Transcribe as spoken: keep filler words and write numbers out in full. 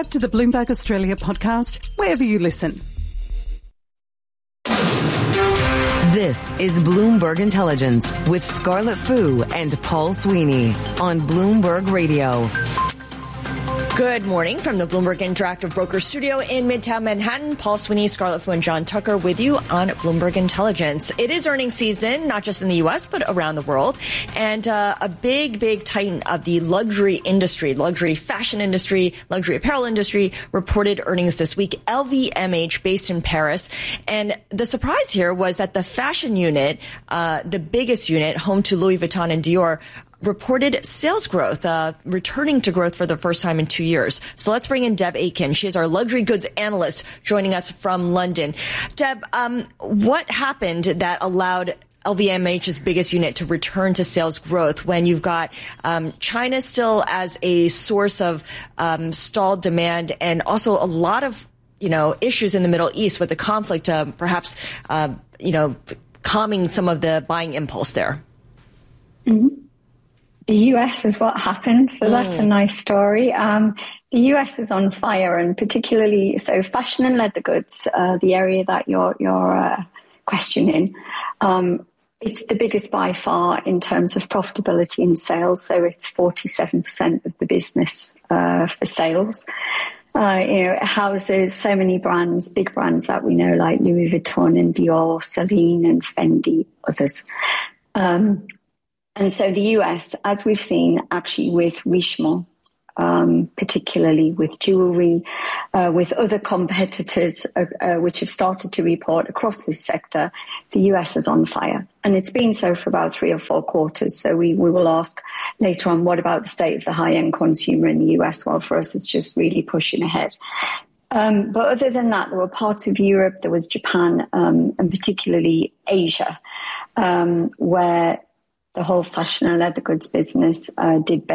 Subscribe to the Bloomberg Australia podcast wherever you listen. This is Bloomberg Intelligence with Scarlett Fu and Paul Sweeney on Bloomberg Radio. Good morning from the Bloomberg Interactive Broker Studio in Midtown Manhattan. Paul Sweeney, Scarlett Fu, and John Tucker with you on Bloomberg Intelligence. It is earnings season, not just in the U S, but around the world. And uh, a big, big titan of the luxury industry, luxury fashion industry, luxury apparel industry, reported earnings this week. L V M H, based in Paris. And the surprise here was that the fashion unit, uh, the biggest unit, home to Louis Vuitton and Dior, reported sales growth, uh, returning to growth for the first time in two years. So let's bring in Deb Aitken. She is our luxury goods analyst joining us from London. Deb, um, what happened that allowed L V M H's biggest unit to return to sales growth when you've got um, China still as a source of um, stalled demand and also a lot of, you know, issues in the Middle East with the conflict, uh, perhaps, uh, you know, calming some of the buying impulse there? Mm-hmm. The U S is what happened, so that's a nice story. Um, the U S is on fire, and particularly so fashion and leather goods, uh, the area that you're you're uh, questioning. Um, it's the biggest by far in terms of profitability and sales. So it's forty-seven percent of the business uh, for sales. Uh, you know, it houses so many brands, big brands that we know, like Louis Vuitton and Dior, Celine and Fendi, others. Um, And so the U S, as we've seen actually with Richemont, um, particularly with jewelry, uh, with other competitors uh, uh, which have started to report across this sector, the U S is on fire. And it's been so for about three or four quarters. So we, we will ask later on, what about the state of the high-end consumer in the U S? Well, for us, it's just really pushing ahead. Um, but other than that, there were parts of Europe, there was Japan, um, and particularly Asia, um, where the whole fashion and leather goods business uh, did better.